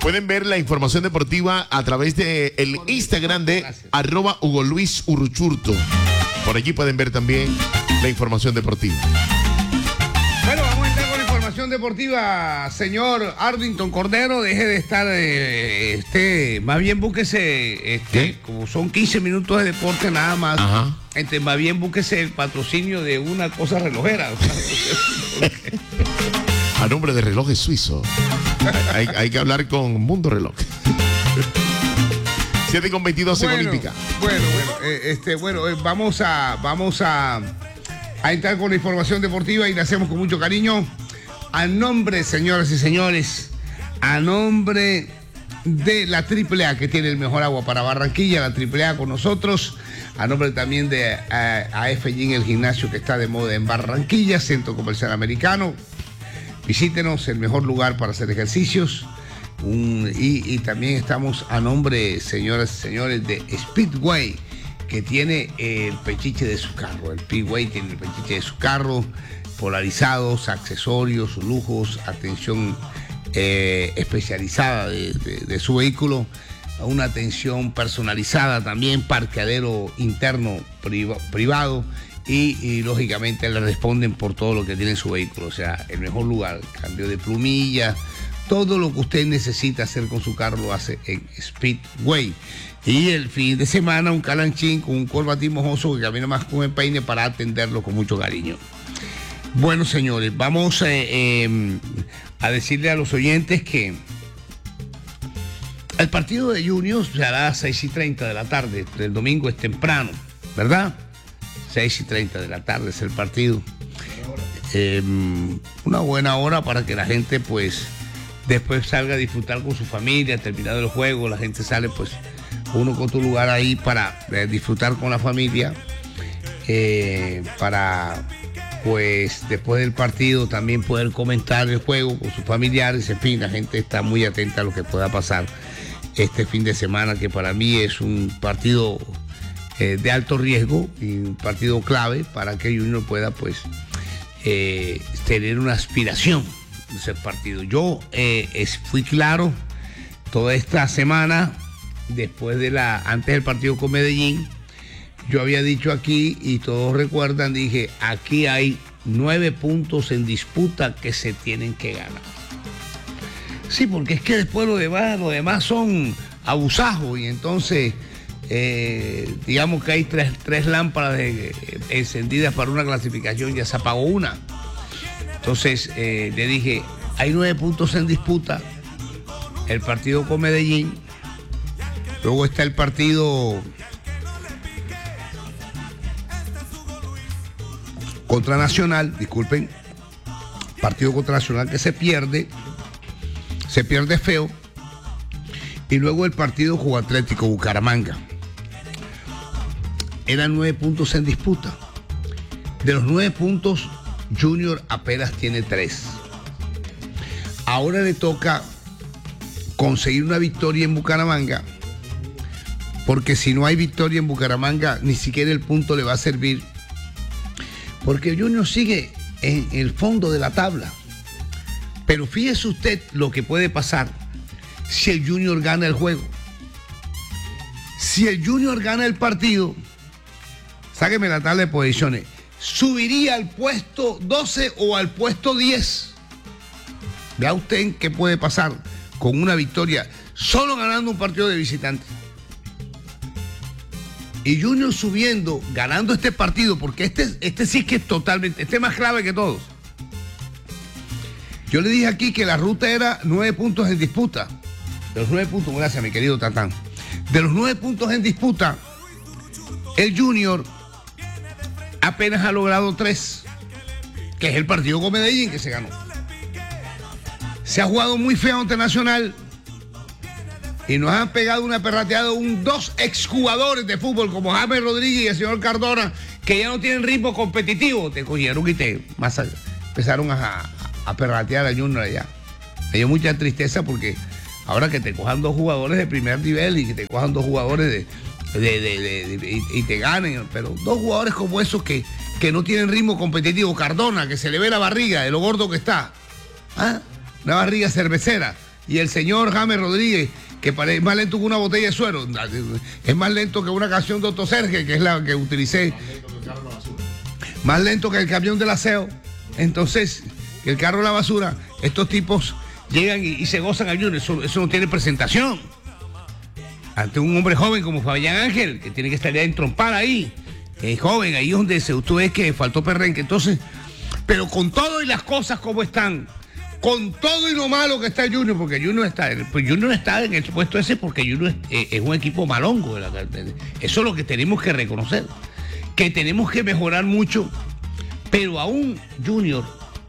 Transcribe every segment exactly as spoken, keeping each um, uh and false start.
Pueden ver la información deportiva a través de el Instagram de arroba Hugo Luis Uruchurto. Por allí pueden ver también la información deportiva. Bueno, vamos a entrar con la información deportiva, señor Ardington Cordero. Deje de estar, eh, este, más bien búsquese, este, ¿qué? Como son quince minutos de deporte nada más. Ajá. Este, más bien búsquese el patrocinio de una cosa relojera. A nombre de Relojes Suizo. hay, hay que hablar con Mundo Reloj. siete con veintidós en Bueno, Olímpica. bueno, bueno, eh, este, bueno, eh, vamos a, vamos a, a entrar con la información deportiva y la hacemos con mucho cariño. A nombre, señoras y señores, a nombre de la triple A, que tiene el mejor agua para Barranquilla, la triple A con nosotros. A nombre también de A F Gym, el gimnasio que está de moda en Barranquilla, Centro Comercial Americano. Visítenos, el mejor lugar para hacer ejercicios. Un, y, y también estamos a nombre, señoras y señores, de Speedway, que tiene el pechiche de su carro. El Speedway tiene el pechiche de su carro, polarizados, accesorios, lujos, atención eh, especializada de, de, de su vehículo, una atención personalizada también, parqueadero interno priva, privado. Y, y lógicamente le responden por todo lo que tiene su vehículo, o sea, el mejor lugar, cambio de plumilla, todo lo que usted necesita hacer con su carro lo hace en Speedway. Y el fin de semana un calanchín con un corbatín mojoso que camina más con el peine para atenderlo con mucho cariño. Bueno, señores, vamos eh, eh, a decirle a los oyentes que el partido de Junior se hará a las seis y treinta de la tarde, el domingo es temprano, ¿verdad? seis y treinta de la tarde es el partido. Eh, una buena hora para que la gente pues después salga a disfrutar con su familia, terminado el juego, la gente sale pues uno con tu lugar ahí para eh, disfrutar con la familia, eh, para pues después del partido también poder comentar el juego con sus familiares, en fin, la gente está muy atenta a lo que pueda pasar este fin de semana, que para mí es un partido Eh, de alto riesgo y un partido clave para que Junior pueda pues eh, tener una aspiración de ese partido. Yo eh, es, fui claro toda esta semana, después de la, antes del partido con Medellín, yo había dicho aquí y todos recuerdan, dije, aquí hay nueve puntos en disputa que se tienen que ganar. Sí, porque es que después lo demás, lo demás son abusajos y entonces Eh, digamos que hay tres, tres lámparas de, eh, encendidas para una clasificación, ya se apagó una. Entonces eh, le dije, hay nueve puntos en disputa, el partido con Medellín, luego está el partido contra Nacional, disculpen, partido contra Nacional que se pierde, se pierde feo, y luego el partido con Atlético Bucaramanga. Eran nueve puntos en disputa. De los nueve puntos, Junior apenas tiene tres. Ahora le toca conseguir una victoria en Bucaramanga, porque si no hay victoria en Bucaramanga, ni siquiera el punto le va a servir, porque Junior sigue en el fondo de la tabla. Pero fíjese usted lo que puede pasar si el Junior gana el juego. Si el Junior gana el partido, sáqueme la tabla de posiciones, subiría al puesto doce o al puesto diez. Vea usted qué puede pasar con una victoria, solo ganando un partido de visitante. Y Junior subiendo, ganando este partido, porque este, este sí que es totalmente, este es más clave que todos. Yo le dije aquí que la ruta era nueve puntos en disputa. De los nueve puntos, gracias mi querido Tatán. De los nueve puntos en disputa, el Junior apenas ha logrado tres, que es el partido con Medellín que se ganó. Se ha jugado muy feo ante Nacional y nos han pegado una perrateada un, dos exjugadores de fútbol como James Rodríguez y el señor Cardona, que ya no tienen ritmo competitivo. Te cogieron y te más allá, empezaron a, a, a perratear a Junior allá. Me dio mucha tristeza porque ahora que te cojan dos jugadores de primer nivel y que te cojan dos jugadores de De, de, de, de, y, y te ganen, pero dos jugadores como esos que, que no tienen ritmo competitivo. Cardona, que se le ve la barriga de lo gordo que está, ¿ah? Una barriga cervecera, y el señor James Rodríguez, que es más lento que una botella de suero, es más lento que una canción de Otto Serge, que es la que utilicé, más lento que el camión del aseo, entonces, que el carro de la basura, estos tipos llegan y, y se gozan a Junior, eso, eso no tiene presentación. Ante un hombre joven como Fabián Ángel, que tiene que estar ya en trompar ahí, es joven, ahí es donde se, tú ves que faltó perrenque, entonces, pero con todo y las cosas como están, con todo y lo malo que está Junior, porque Junior está, pues Junior está en el puesto ese porque Junior es, es un equipo malongo, de la, de, eso es lo que tenemos que reconocer, que tenemos que mejorar mucho, pero aún Junior,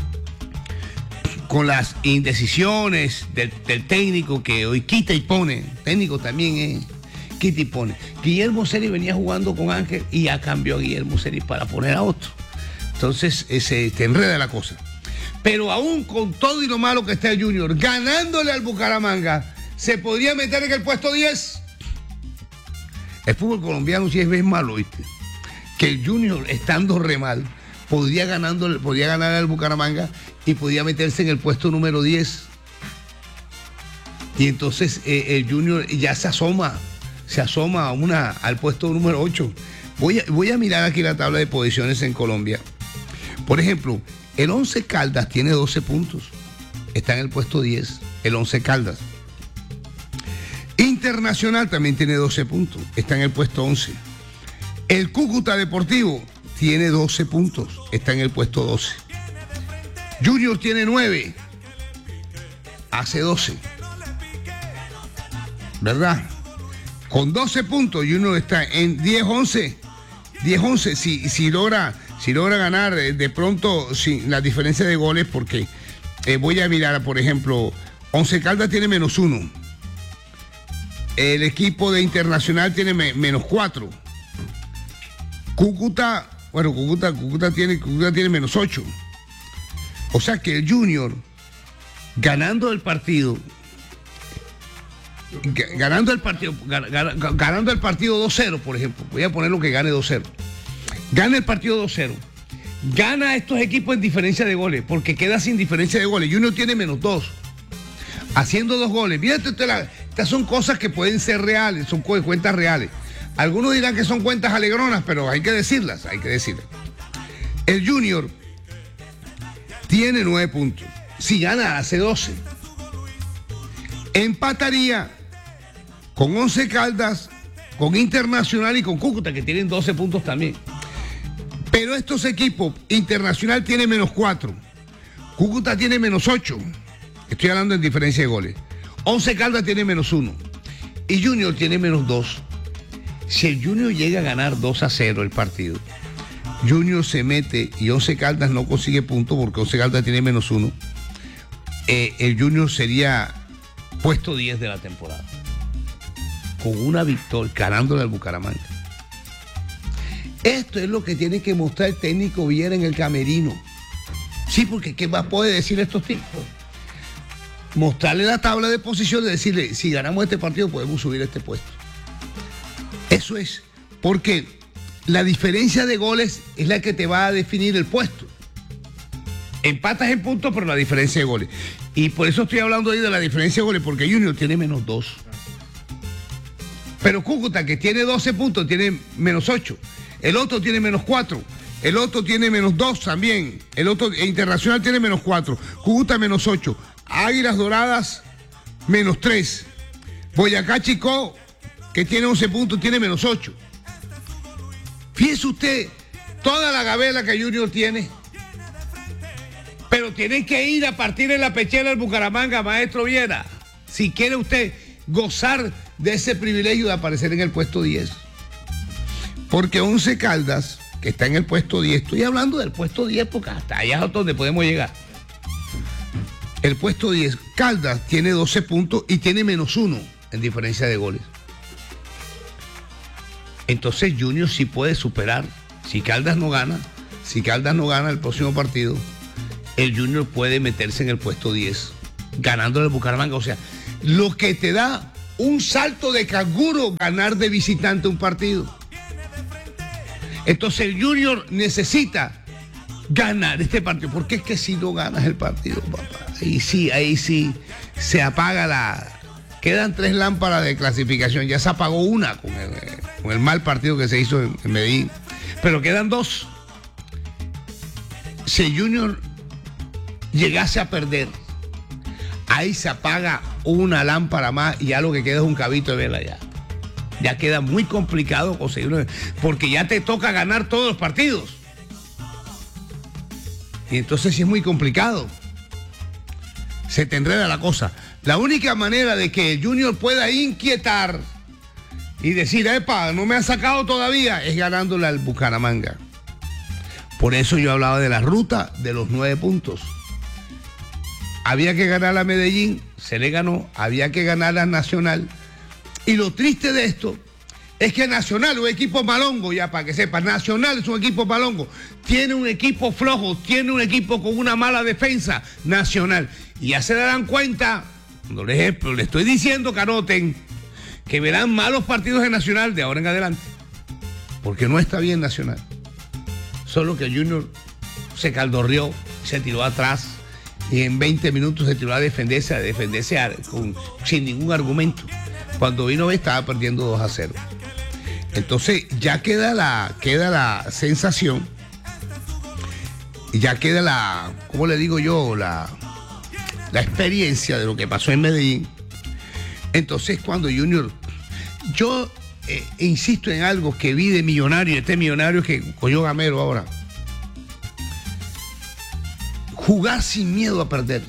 con las indecisiones del, del técnico que hoy quita y pone, técnico también es quita y pone. Guillermo Seri venía jugando con Ángel y ya cambió a Guillermo Seri para poner a otro. Entonces se te enreda la cosa. Pero aún con todo y lo malo que está el Junior, ganándole al Bucaramanga, se podría meter en el puesto diez. El fútbol colombiano sí es bien malo, ¿viste? Que el Junior, estando re mal, podría, ganando, podría ganar al Bucaramanga y podía meterse en el puesto número diez. Y entonces eh, el Junior ya se asoma, se asoma a una, al puesto número ocho. Voy a, voy a mirar aquí la tabla de posiciones en Colombia. Por ejemplo, el Once Caldas tiene doce puntos. Está en el puesto diez, el Once Caldas. Internacional también tiene doce puntos. Está en el puesto once. El Cúcuta Deportivo tiene doce puntos. Está en el puesto doce. Junior tiene nueve, hace doce, ¿verdad? Con doce puntos, Junior está en diez once, diez once, si, si, logra, si logra ganar de pronto sin la diferencia de goles, porque eh, voy a mirar, por ejemplo, Once Caldas tiene menos uno, el equipo de Internacional tiene me, menos cuatro, Cúcuta, bueno, Cúcuta, Cúcuta, tiene, Cúcuta tiene menos ocho. O sea que el Junior, ganando el partido, ganando el partido, ganando el partido dos cero, por ejemplo, voy a poner lo que gane dos cero. Gana el partido dos cero. Gana a estos equipos en diferencia de goles, porque queda sin diferencia de goles. Junior tiene menos dos. Haciendo dos goles. Fíjate, estas son cosas que pueden ser reales, son cuentas reales. Algunos dirán que son cuentas alegronas, pero hay que decirlas, hay que decirlas. El Junior tiene nueve puntos. Si gana, hace doce. Empataría con Once Caldas, con Internacional y con Cúcuta, que tienen doce puntos también. Pero estos equipos, Internacional tiene menos cuatro. Cúcuta tiene menos ocho. Estoy hablando en diferencia de goles. Once Caldas tiene menos uno. Y Junior tiene menos dos. Si el Junior llega a ganar dos a cero el partido, Junior se mete y Once Caldas no consigue puntos porque Once Caldas tiene menos uno. Eh, el Junior sería puesto diez de la temporada. Con una victoria, ganándole al Bucaramanga. Esto es lo que tiene que mostrar el técnico Viera en el camerino. Sí, porque ¿qué más puede decir estos tipos? Mostrarle la tabla de posiciones y decirle, si ganamos este partido podemos subir este puesto. Eso es, porque la diferencia de goles es la que te va a definir el puesto. Empatas en puntos, pero la diferencia de goles. Y por eso estoy hablando ahí de la diferencia de goles, porque Junior tiene menos dos. Pero Cúcuta, que tiene doce puntos, tiene menos ocho. El otro tiene menos cuatro. El otro tiene menos dos también. El otro Internacional tiene menos cuatro. Cúcuta menos ocho. Águilas Doradas menos tres. Boyacá Chicó, que tiene once puntos, tiene menos ocho. Fíjese usted toda la gabela que Junior tiene. Pero tienen que ir a partir de la pechera del Bucaramanga, maestro Viera, si quiere usted gozar de ese privilegio de aparecer en el puesto diez. Porque Once Caldas, que está en el puesto diez, estoy hablando del puesto diez porque hasta allá es donde podemos llegar. El puesto diez, Caldas tiene doce puntos y tiene menos uno en diferencia de goles. Entonces Junior sí puede superar. Si Caldas no gana, si Caldas no gana el próximo partido, el Junior puede meterse en el puesto diez, ganando el Bucaramanga. O sea, lo que te da un salto de canguro ganar de visitante un partido. Entonces el Junior necesita ganar este partido, porque es que si no ganas el partido, papá, ahí sí, ahí sí, se apaga la... Quedan tres lámparas de clasificación, ya se apagó una con el, con el mal partido que se hizo en, en Medellín, pero quedan dos. Si Junior llegase a perder, ahí se apaga una lámpara más y ya lo que queda es un cabito de vela ya. Ya queda muy complicado conseguirlo, porque ya te toca ganar todos los partidos. Y entonces sí es muy complicado. Se te enreda la cosa. La única manera de que el Junior pueda inquietar y decir, epa, no me ha sacado todavía, es ganándole al Bucaramanga. Por eso yo hablaba de la ruta de los nueve puntos. Había que ganar a Medellín, se le ganó, había que ganar a Nacional. Y lo triste de esto es que Nacional, un equipo malongo, ya para que sepan, Nacional es un equipo malongo, tiene un equipo flojo, tiene un equipo con una mala defensa, Nacional. Y ya se darán cuenta, por ejemplo, le estoy diciendo que anoten, que verán malos partidos de Nacional de ahora en adelante. Porque no está bien Nacional. Solo que el Junior se caldorrió, se tiró atrás y en veinte minutos se tiró a defenderse, a defenderse a, con, sin ningún argumento. Cuando vino a ver estaba perdiendo dos a cero. Entonces ya queda la, queda la sensación, y ya queda la, ¿cómo le digo yo? La, la experiencia de lo que pasó en Medellín. Entonces cuando Junior, yo eh, insisto en algo que vi de Millonario, este Millonario que cogió Gamero ahora. Jugar sin miedo a perder.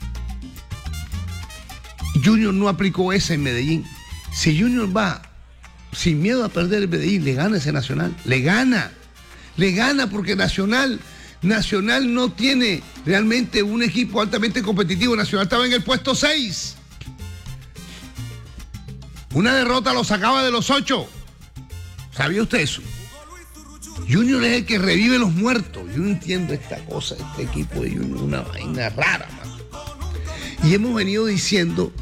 Junior no aplicó esa en Medellín. Si Junior va sin miedo a perder el Medellín, le gana ese Nacional. Le gana. Le gana porque Nacional, Nacional no tiene realmente un equipo altamente competitivo. Nacional estaba en el puesto seis. Una derrota lo sacaba de los ocho. ¿Sabía usted eso? Junior es el que revive los muertos. Yo no entiendo esta cosa, este equipo de Junior, una vaina rara, man. Y hemos venido diciendo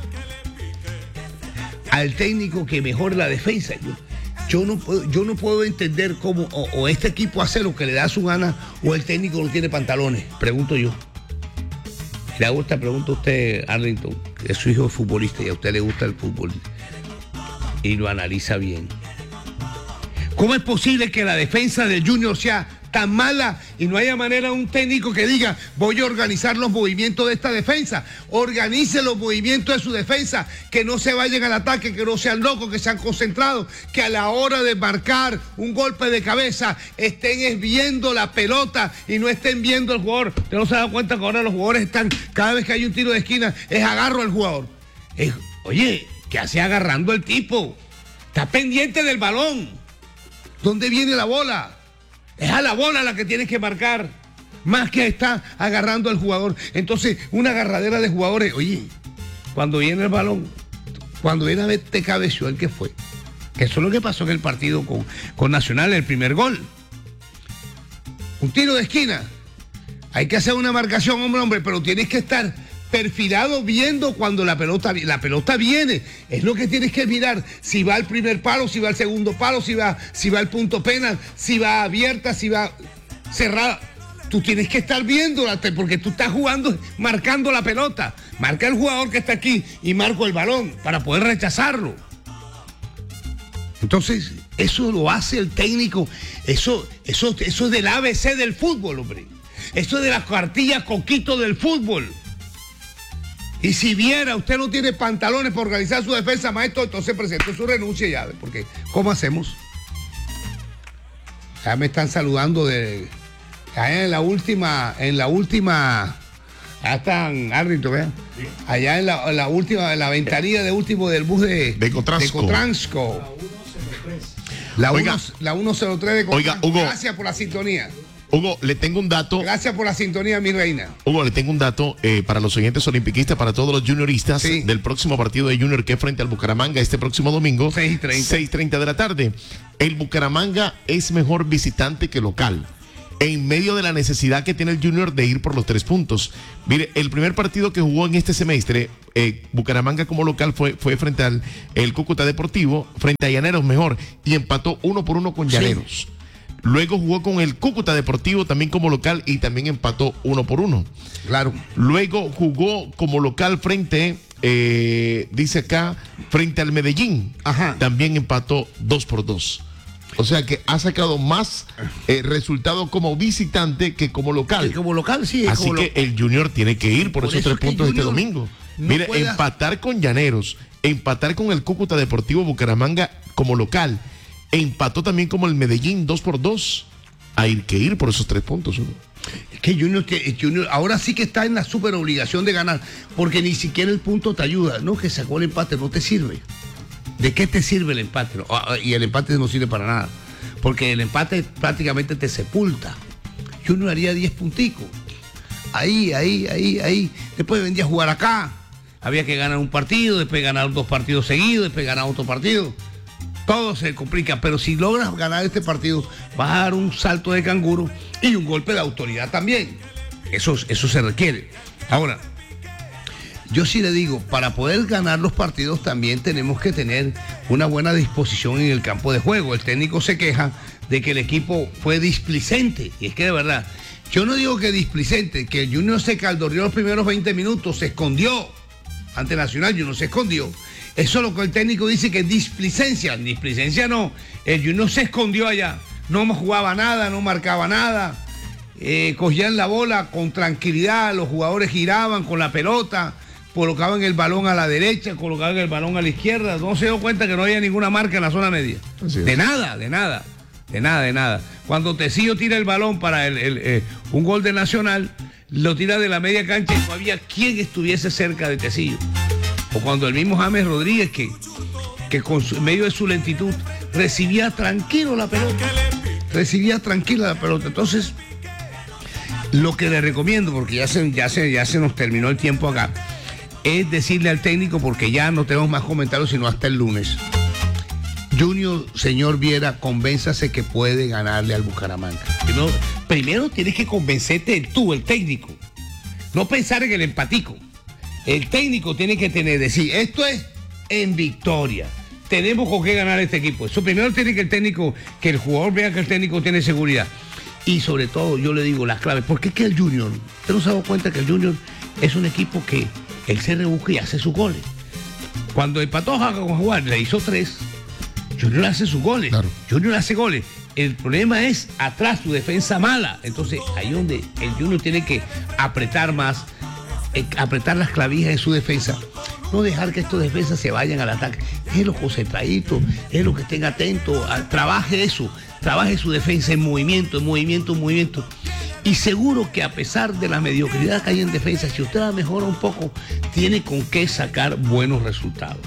al técnico que mejore la defensa. Yo, yo, no, puedo, yo no puedo entender cómo o, o este equipo hace lo que le da su gana o el técnico no tiene pantalones, pregunto yo. Le hago esta pregunta a usted, Arlington, que su hijo es futbolista y a usted le gusta el fútbol y lo analiza bien. ¿Cómo es posible que la defensa del Junior sea tan mala y no haya manera de un técnico que diga, voy a organizar los movimientos de esta defensa? Organice los movimientos de su defensa, que no se vayan al ataque, que no sean locos, que sean concentrados, que a la hora de marcar un golpe de cabeza estén viendo la pelota y no estén viendo al jugador. Usted no se da cuenta que ahora los jugadores están, cada vez que hay un tiro de esquina, es agarro al jugador. Es, oye, ¿qué hace agarrando el tipo? Está pendiente del balón. ¿Dónde viene la bola? Es a la bola la que tienes que marcar, más que está agarrando al jugador. Entonces, una agarradera de jugadores, oye, cuando viene el balón, cuando viene a ver, te cabeció el que fue. Que eso es lo que pasó en el partido con, con Nacional, el primer gol. Un tiro de esquina. Hay que hacer una marcación, hombre, hombre, pero tienes que estar perfilado viendo cuando la pelota, la pelota viene. Es lo que tienes que mirar. Si va al primer palo, si va al segundo palo, si va, si va al punto penal, si va abierta, si va cerrada. Tú tienes que estar viéndola porque tú estás jugando, marcando la pelota. Marca el jugador que está aquí y marco el balón para poder rechazarlo. Entonces, eso lo hace el técnico. Eso, eso, eso es del A B C del fútbol, hombre. Eso es de la cartilla Coquito del fútbol. Y si viera, usted no tiene pantalones para organizar su defensa, maestro, entonces presente su renuncia ya, porque ¿cómo hacemos? Ya me están saludando de allá en la última, en la última, allá están, Arlington, vean, allá en la, en la última, en la ventanilla de último del bus de, de Cotransco. De Cotransco. La, Oiga, uno, la ciento tres de Oiga, Hugo. Gracias por la sintonía. Hugo, le tengo un dato. Gracias por la sintonía, mi reina. Hugo, le tengo un dato eh, para los oyentes olimpiquistas, para todos los junioristas, sí, del próximo partido de Junior que es frente al Bucaramanga este próximo domingo. seis y treinta de la tarde. El Bucaramanga es mejor visitante que local, en medio de la necesidad que tiene el Junior de ir por los tres puntos. Mire, el primer partido que jugó en este semestre, eh, Bucaramanga como local fue, fue frente al el Cúcuta Deportivo, frente a Llaneros mejor, y empató uno por uno con Llaneros. Sí. Luego jugó con el Cúcuta Deportivo también como local y también empató uno por uno. Claro. Luego jugó como local frente, eh, dice acá, frente al Medellín. Ajá. También empató dos por dos. O sea que ha sacado más eh, resultados como visitante que como local. Que como local, sí. Así como que lo... el Junior tiene que ir por, por esos tres puntos este domingo. No Mire, pueda... empatar con Llaneros, empatar con el Cúcuta Deportivo Bucaramanga como local, empató también como el Medellín dos por dos. Hay que ir por esos tres puntos. ¿no? Es que Junior, que Junior ahora sí que está en la super obligación de ganar, porque ni siquiera el punto te ayuda. No, que sacó el empate, no te sirve. ¿De qué te sirve el empate? Y el empate no sirve para nada, porque el empate prácticamente te sepulta. Junior haría diez punticos. Ahí, ahí, ahí, ahí. Después vendría a jugar acá. Había que ganar un partido, después ganar dos partidos seguidos, después ganar otro partido. Todo se complica, pero si logras ganar este partido, vas a dar un salto de canguro y un golpe de autoridad también. Eso, eso se requiere. Ahora, yo sí le digo, para poder ganar los partidos también tenemos que tener una buena disposición en el campo de juego. El técnico se queja de que el equipo fue displicente, y es que de verdad, yo no digo que displicente, que el Junior se caldorrió los primeros veinte minutos, se escondió ante Nacional, Junior se escondió. Eso es lo que el técnico dice que es displicencia. Displicencia no, el Junior se escondió allá, no jugaba nada, no marcaba nada, eh, cogían la bola con tranquilidad, los jugadores giraban con la pelota, colocaban el balón a la derecha, colocaban el balón a la izquierda, no se dio cuenta que no había ninguna marca en la zona media. De nada, de nada, de nada, de nada. Cuando Tecillo tira el balón para el, el, eh, un gol de Nacional, lo tira de la media cancha y no había quien estuviese cerca de Tecillo. O cuando el mismo James Rodríguez, que, que con su, en medio de su lentitud, recibía tranquilo la pelota. Recibía tranquila la pelota. Entonces, lo que le recomiendo, porque ya se, ya se, ya se nos terminó el tiempo acá, es decirle al técnico, porque ya no tenemos más comentarios sino hasta el lunes. Junior, señor Viera, convénzase que puede ganarle al Bucaramanga. Primero, primero tienes que convencerte tú, el técnico. No pensar en el empatico. El técnico tiene que tener, decir, esto es en victoria. Tenemos con qué ganar este equipo. Eso primero tiene que el técnico, que el jugador vea que el técnico tiene seguridad. Y sobre todo, yo le digo las claves. ¿Por qué que el Junior? Usted no se ha dado cuenta que el Junior es un equipo que él se rebusca y hace sus goles. Cuando empató a jugar, le hizo tres. Junior hace sus goles. Claro. Junior hace goles. El problema es atrás, su defensa mala. Entonces, ahí donde el Junior tiene que apretar más, apretar las clavijas en su defensa, no dejar que estos defensas se vayan al ataque. Es lo concentradito, es lo que estén atentos, trabaje eso, trabaje su defensa en movimiento, en movimiento, en movimiento. Y seguro que a pesar de la mediocridad que hay en defensa, si usted la mejora un poco, tiene con qué sacar buenos resultados.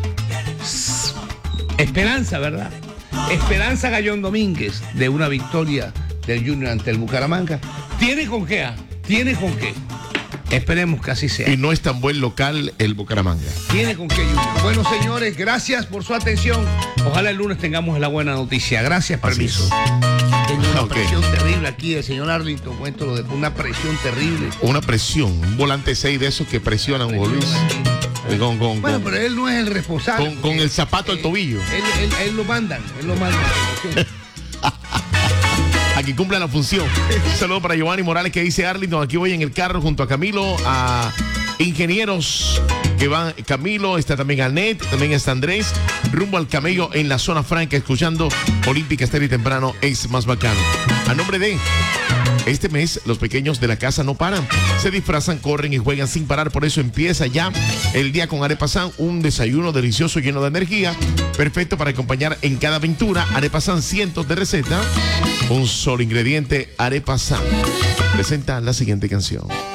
Esperanza, ¿verdad? Esperanza Gallón Domínguez de una victoria del Junior ante el Bucaramanga. Tiene con qué, tiene con qué. Esperemos que así sea. Y no es tan buen local el Bucaramanga. Tiene con qué, Junior. Bueno, señores, gracias por su atención. Ojalá el lunes tengamos la buena noticia. Gracias, permiso. Tengo una okay. presión terrible aquí, el señor Arlington. Cuento lo de una presión terrible. Una presión, un volante seis de esos que presionan, Hugo Luis. Con, con, bueno, con, pero él no es el responsable. Con, con el zapato al tobillo. Él, él, él, él lo mandan, él lo mandan. Aquí cumple la función. Un saludo para Giovanni Morales que dice Arlington, aquí voy en el carro junto a Camilo, a ingenieros que van, Camilo, está también Anet, también está Andrés, rumbo al Camello en la zona franca, escuchando Olímpica Estéreo y temprano es más bacano. A nombre de este mes, los pequeños de la casa no paran, se disfrazan, corren y juegan sin parar, por eso empieza ya el día con Arepa San, un desayuno delicioso lleno de energía, perfecto para acompañar en cada aventura. Arepa San, cientos de recetas, un solo ingrediente, Arepa San. Presenta la siguiente canción.